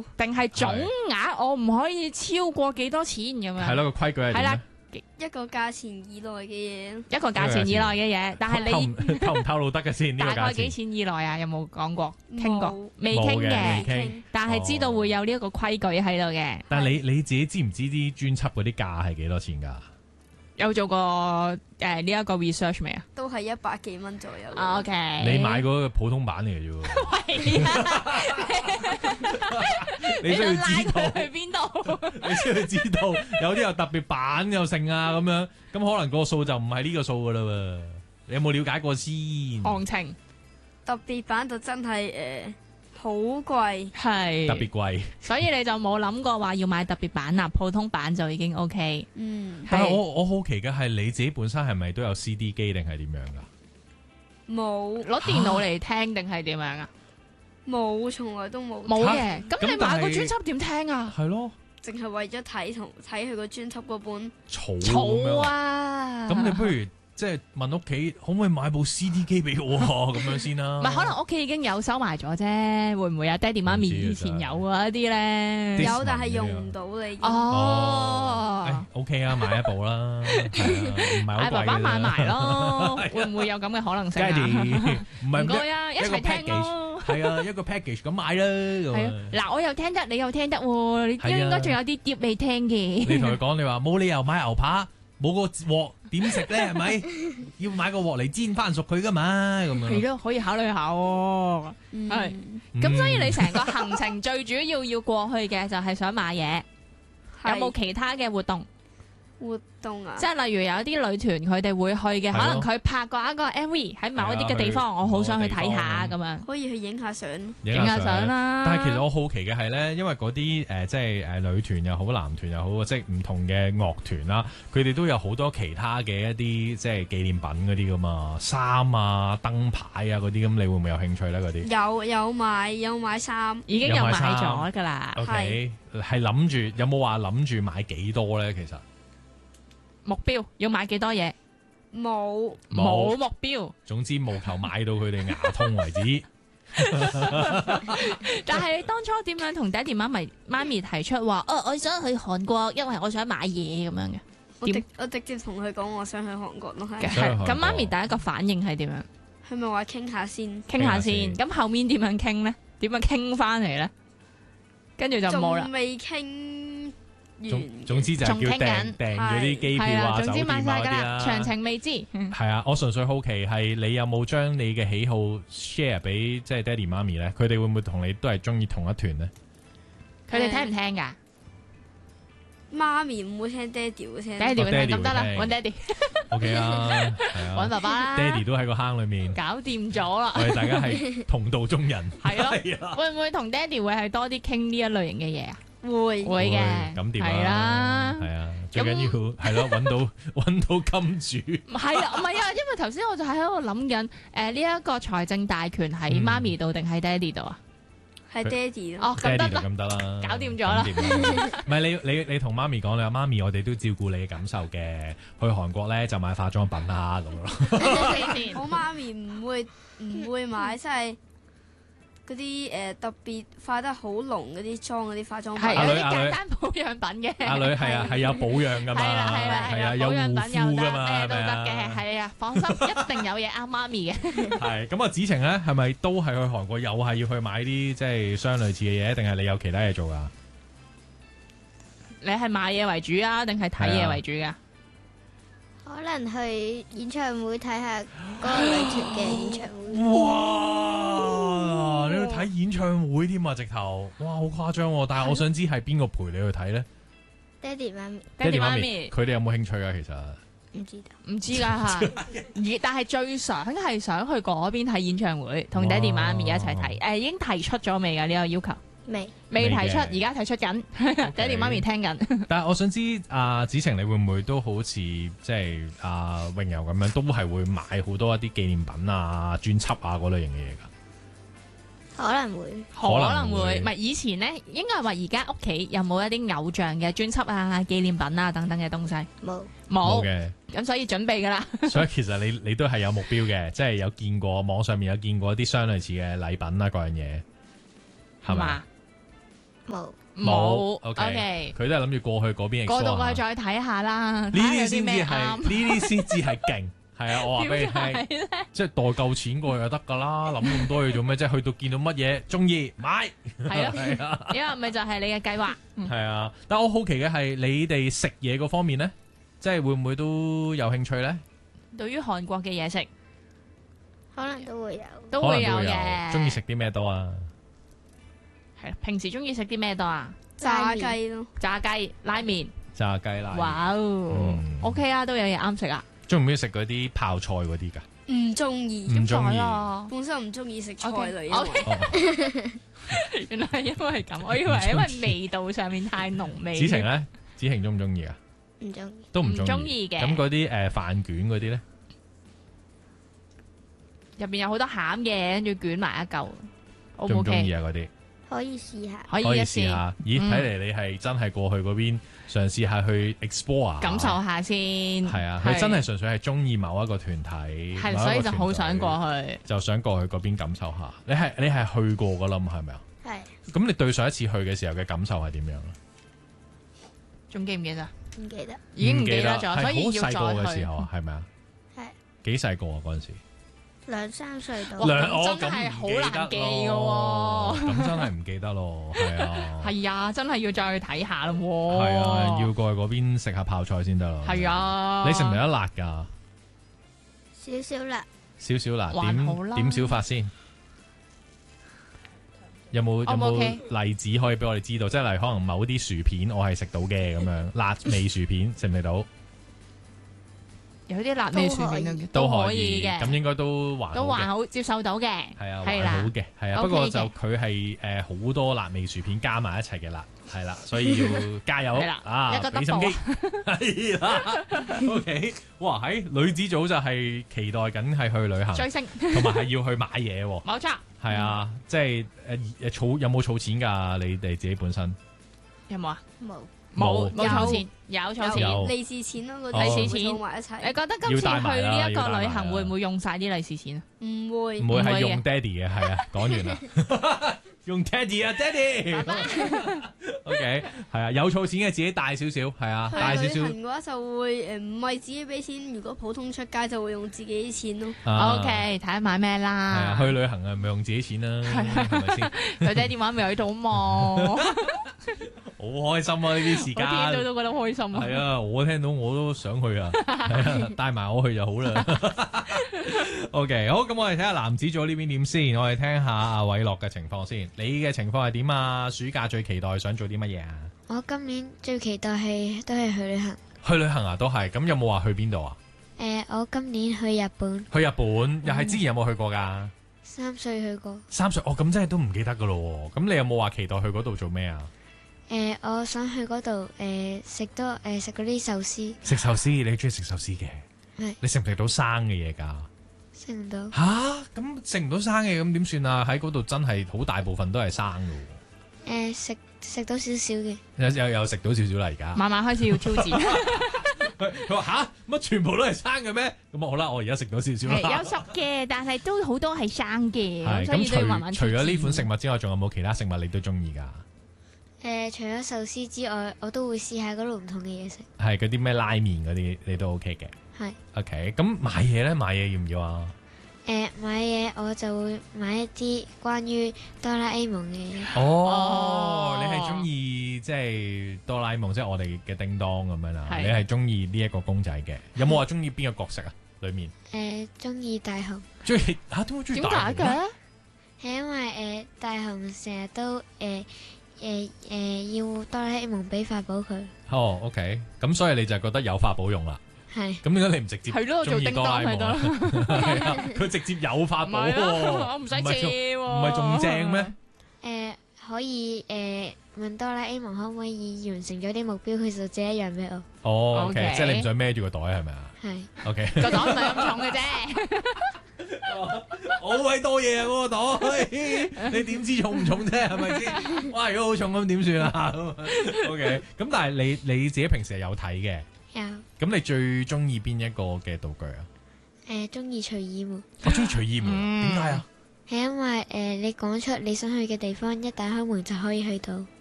定係總額我唔可以超過幾多錢咁樣？ 係咯，個規矩係點咧？ 一個價錢以內嘅嘢， 一個價錢以內嘅嘢，但係你透唔透露得嘅先？呢個大概幾價錢錢以內啊？有冇講過？傾過冇？ 未傾冇嘅嘅， 未傾但係知道會有呢一個規矩喺度嘅。 但係你自己知唔知啲專輯嗰啲價係幾多錢㗎？ 有做過呢一個 research 未啊都係100幾蚊左右。 ？OK， 你買嗰個普通版嚟嘅啫喎， 係你需要知道， 去邊度？ 你需要知道，有啲有特別版又剩啊咁樣，咁可能個數就唔係呢個數㗎啦喎。你有冇了解過先？ 行情特別版就真係好貴， 係特別貴。 所以你就冇諗過話要買特別版啦，普通版就已經 OK。 但係係我好奇嘅係你自己本身係咪都有 CD 機定係點樣㗎？ 冇攞電腦嚟聽定係點樣啊？ 冇，從來都冇， 冇嘅，咁你買個咁但係專輯點聽啊？ 係咯， 淨係為咗睇佢個專輯嗰本。 嘈咁嘈樣。 啊！ 咁你不如即係問屋企可唔可以買部 CD 機俾我啊？咁樣先啦。 唔係可能屋企已經有收埋咗啫，會唔會有爹哋媽咪以前有嗰一啲咧？ 啲有，但係用唔到你。 哦， OK 啊，買一部啦，係啊唔係好貴嘅啫。 嗌爸爸買埋咯，會唔會有咁嘅可能性爹啊？ 哋唔係唔該啊，一齊聽咯。 係啊，一個 package 咁買啦咁係啊啊。， 嗱，我又聽得，你又聽得喎，你係啊應該仲有啲碟未聽你嘅。 同佢講，你話冇理由買牛扒冇個鑊點食咧？係咪要買個鑊嚟煎翻熟佢噶嘛？咁樣係咯，可以考慮下喎。 嗯係咁所以你成個行程最主要過去嘅就係想買嘢，有係冇其他嘅活動？ 活動啊？ 即係例如有啲女團佢哋會去嘅， 係咯可能佢拍過一個 MV 喺某一啲嘅地方， 係啊我好想去睇下去咁樣， 可以去影下相。 影下相啦。 但係其實我好奇嘅係咧，因為嗰啲即係女團又好，男團又好，即係唔同嘅樂團啦，佢哋都有好多其他嘅一啲即係紀念品嗰啲噶嘛，衫啊、燈牌啊嗰啲，咁你會唔會有興趣咧？嗰啲有買衫， 已經有買有買衫咗㗎啦。 OK 係諗住有冇話諗住買幾多咧？其實目標要買幾多嘢？ 冇冇目標， 總之務求買到佢哋牙痛為止。 但係你當初點樣同爹哋媽咪提出話，我想去韓國，因為我想買嘢咁樣嘅？ 我直接同佢講我想去韓國咯，係想去韓國咁媽咪第一個反應係點樣？ 佢咪話傾下先， 傾下傾下先先。咁後面點樣傾呢？點樣傾翻嚟呢？跟住就冇啦仲。未傾完。 總之就係叫仲傾緊訂咗啲機票係啦， 啊、酒總之買店啊嗰啲晒㗎啦，詳啦。 情未知。 係啊，我純粹好奇係你有冇將你嘅喜好 share 俾即係爹哋媽咪咧？佢哋會唔會同你都係中意同一團咧？ 佢哋聽唔聽㗎？ 媽咪唔會聽，爹哋會聽。 爹哋會聽咁得啦， 爹哋會聽揾爹哋， OK 啊，係揾啊， 爸爸啦。 爹哋都喺個坑裏面， 搞掂咗啦我。哋大家係同道中人。 係咯係啊， 會唔會同爹哋會係多啲傾呢一類型嘅嘢啊？ 會會嘅， 咁掂係啦。 係啊，最緊要係咯，揾到金主。 係啊，唔係啊，因為頭先我就喺度諗緊，呢一個財政大權喺媽咪度定喺爹哋度啊？ 係爹哋咯。 哦，咁得啦， 爹哋就咁得啦， 搞掂咗啦咁掂啦。唔係你同媽咪講，你話媽咪，我哋都照顧你嘅感受嘅。去韓國咧就買化妝品啦咁樣咯。 我媽咪唔會買，即係嗰啲特別化得好濃嗰啲妝嗰啲化妝品。 係有啲阿女阿女簡單保養品嘅。 阿女係啊，係有保養噶嘛， 係啦係啦係啊，有保養護品又得， 膚噶嘛， 咩都得係咪嘅， 啊？ 係啊，放心，一定有嘢啱媽咪嘅。 係咁啊，子晴咧係咪都係去韓國，又係要去買啲即係相類似嘅嘢，定係你有其他嘢做噶？ 你係買嘢為主啊，定係睇嘢為主噶？ 可能去演唱會睇下嗰個女團嘅演唱會。 哇！你去睇演唱會添啊，直頭哇，好誇張喎！但係我想知係邊個陪你去睇咧？ 爹哋媽咪爹哋媽咪佢哋有冇興趣啊？其實唔知道， 唔知㗎嚇，但係最想係想去嗰邊睇演唱會，同爹哋媽咪一齊睇。已經提出咗未㗎呢個要求？ 未未提出， 未嘅而家提出緊，爹哋媽咪聽緊。 但係我想知子晴你會唔會都好似即係詠柔咁樣，都係會買好多一啲紀念品啊、專輯啊嗰類型嘅嘢㗎？ 可能會可能會， 會唔係以前呢，應該係話而家屋企有冇一啲偶像嘅專輯啊、紀念品啊等等嘅東西？ 冇冇， 嘅， 咁所以準備㗎啦。 所以其實你都係有目標嘅，即係有見過網上面有見過一啲相類似嘅禮品啦，嗰樣嘢係嘛？ 冇。 冇。 OK，佢都係諗住過去嗰邊 explore 過到過去下再睇下啦。 呢啲先至係， 呢呢啲先至係勁。係啊，我話俾你聽，即係袋夠錢過去就得㗎啦，諗咁多嘢做咩？即係去到見到乜嘢中意買， 係咯， 係啊， 因為咪就係你嘅計劃。 係啊。但我好奇嘅係你哋食嘢嗰方面咧，即係會唔會都有興趣咧？ 對於韓國嘅嘢食可能都會有。 都會有可能都嘅。 中意食啲咩多啊？ 係啦，平時中意食啲咩多啊？ 炸雞咯， 炸雞、拉麵。 炸雞啦。 哇哦，OK 啊，都有嘢啱食啊。 中唔中意食嗰啲泡菜嗰啲㗎？ 唔中意， 唔中意。 啊本身唔中意食菜類。 OK，原來係因為咁，我以為係因為味道上面太濃味。 子晴咧，子晴中唔中意啊？ 唔中意。 都唔唔中中意意嘅咁嗰啲飯卷嗰啲咧， 入邊有好多餡嘅，跟住捲埋一嚿，O 唔中唔中意 OK？ 啊？嗰啲可以試下。 可以可以一試試下。咦，睇嚟你係真係過去嗰邊嘗試下去 explore 感受下先。 係啊，佢真係純粹係中意某一個團體， 係， 某一個所以就好團隊想過去。 就想過去嗰邊感受下。你係去過㗎啦嘛？係咪啊？ 係。 咁你對上一次去嘅時候嘅感受係點樣啊？ 仲記唔記得？ 唔記得。 已經唔記得咗， 係所以要好細個嘅再去。 時候啊，係咪啊？ 係。 幾細個啊嗰陣時？ 2-3歲到。 哇咁真係好難記㗎咯， 喎咁真係唔記得咯，係啊， 係啊，真係要再去睇下咯喎。 係啊，要過去嗰邊食下泡菜先得咯。 係啊。 你食唔食得辣㗎？ 少少辣。 少少辣， 還好啦點少法先？有冇 OK 例子可以俾我哋知道？即係例如可能某啲薯片我係食到嘅咁樣，辣味薯片食唔食到？ 有啲辣味薯片嘅都可以嘅， 咁應該都還都還好嘅。 好接受到嘅。 係啊， 係啦還好嘅，係啊。 OK 不過就嘅佢係好多辣味薯片加埋一齊嘅辣，係啦，所以要加油係啦啊！ 一個俾心 double 機係啦。OK，哇！喺女子組就係期待緊係去旅行， 追星同埋係要去買嘢喎。 冇錯。 係啊，即係儲有冇儲錢㗎？你哋自己本身有冇啊？ 冇。 冇冇儲錢，有儲錢。 有利是錢咯，嗰利啲是錢儲埋一齊。 你覺得今次去要帶埋啦呢一個要帶埋啦旅行會唔會用晒啲利是錢啊？ 唔會唔會係唔會嘅用爹哋嘅，係啊，講完啦。用爹哋啊，爹哋。OK，係啊，有儲錢嘅自己帶少少，係啊，帶少少。 去旅行嘅話就會唔係自己俾錢，如果普通出街就會用自己啲錢咯。 啊 OK，睇下買咩係啦。 啊，去旅行啊，咪用自己錢啦，係咪先？ 佢爹電話咪喺度嘛， 好開心啊！呢啲時我聽到間都覺得開心啊。 係啊，我聽到我都想去啊，係啊，帶埋我去就好啦。OK，好，咁我哋睇下男子組呢邊點先，我哋聽下阿偉樂嘅情況先。你嘅情況係點啊？暑假最期待想做啲乜嘢啊？ 我今年最期待都係去旅行。 去旅行啊，都係。咁有冇話去邊度啊？ 我今年去日本， 去日本，又係之前有冇去過㗎？ 3歲去過。 3歲，哦，咁真係都唔記得㗎咯喎。咁你有冇話期待去嗰度做咩啊？ 我想去嗰度食嗰啲壽司。 食壽司，你中意食壽司嘅？ 係。 你食唔食到生嘅嘢㗎？ 食唔到。 吓？咁食唔到生嘅，咁點算啊？喺嗰度真係好大部分都係生嘅喎。 食到少少嘅。 有食到少少啦，而家。 慢慢開始要挑戰。 佢話吓，乜全部都係生嘅咩？咁啊好啦，我而家食到少少啦。 有熟嘅，但係都好多係生嘅， 係所以都要慢咁， 慢除咗呢款食物， 物之外，仲有冇其他食物你都中意㗎？ 除咗壽司之外，我都會試下嗰度唔同嘅嘢食。 係嗰啲咩拉麵嗰啲，你都 OK 嘅。 係。 OK，咁買嘢咧，買嘢要唔要啊？ 買嘢我就會買一啲關於哆啦 A 夢嘅嘢。 哦，你係中意即係哆啦 A 夢，即係我哋嘅叮當咁樣啦。 係你係中意呢一個公仔嘅，有冇話中意邊個角色啊？裡面中意大雄。 中意嚇？點會中意點解大雄咧？ 嘅？ 係因為大雄成日都要哆啦 A 夢俾法寶佢。 哦，OK，咁所以你就覺得有法寶用啦。 係。 咁點解你唔直接係咯，我做叮中意哆啦當 A 夢咪得啊？ 咯。 係啊佢直接有法寶喎， 我唔使係仲借喎， 唔係仲正咩？ 可以問哆啦 A 夢可唔可以完成咗啲目標，佢就借一樣俾我。 哦 OK ，OK，即係你唔想孭住個袋係咪啊係。 ？OK， 個袋唔係咁重嘅啫。 好鬼多嘢啊！嗰個袋，你點知重唔重啫？係咪先？哇！如果好重咁點算啊？OK，咁但係你自己平時係有睇嘅， 有。 咁你最中意邊一個嘅道具啊？ 中意隨意門。 我中意隨意門，點解啊？ 係因為你講出你想去嘅地方，一打開門就可以去到。